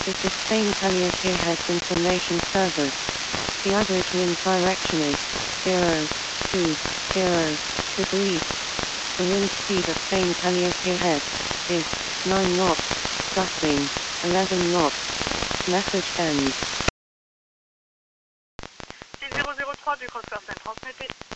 This is Spain Calliope Heads Information Service. The average wind direction is 020 degrees. The wind speed at Spain Calliope Head is 9 knots, gusting 11 knots. Message ends. 6003 du Cross Person, transmettez.